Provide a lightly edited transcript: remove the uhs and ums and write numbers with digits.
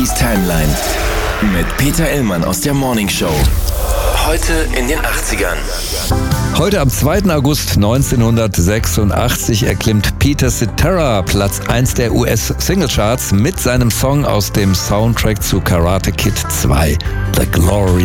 80s Timeline mit Peter Illmann aus der Morning Show. Heute in den 80ern. Heute am 2. August 1986 erklimmt Peter Cetera Platz 1 der US-Singlecharts mit seinem Song aus dem Soundtrack zu Karate Kid 2, The Glory